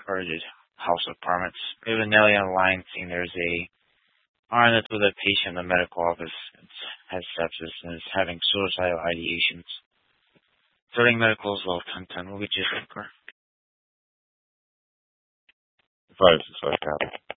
crowded house apartments. We have a Nelly on the line saying there's a RN that's with a patient in the medical office, has sepsis, and is having suicidal ideations. Starting medical is level 1010. We'll get you a car. 565 copy.